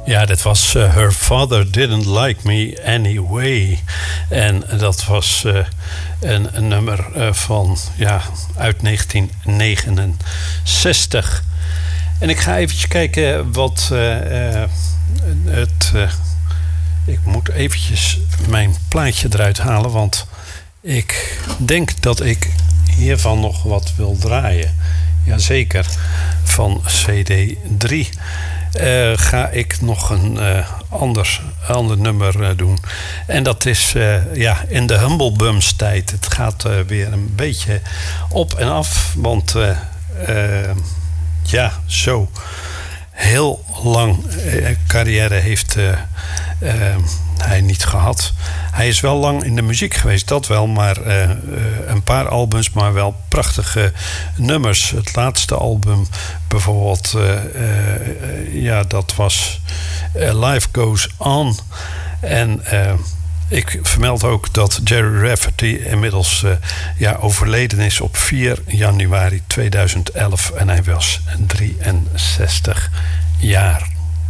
Ja, dat was Her Father Didn't Like Me Anyway. En dat was een nummer uit 1969. En ik ga eventjes kijken wat ik moet eventjes mijn plaatje eruit halen, want ik denk dat ik hiervan nog wat wil draaien. Jazeker, van CD 3. Ga ik nog een ander nummer doen. En dat is in de Humble Bums tijd. Het gaat weer een beetje op en af. Want zo heel lang carrière heeft hij niet gehad. Hij is wel lang in de muziek geweest, dat wel. Maar een paar albums, maar wel prachtige nummers. Het laatste album bijvoorbeeld, dat was Life Goes On. En ik vermeld ook dat Jerry Rafferty inmiddels overleden is op 4 januari 2011. En hij was 63 jaar.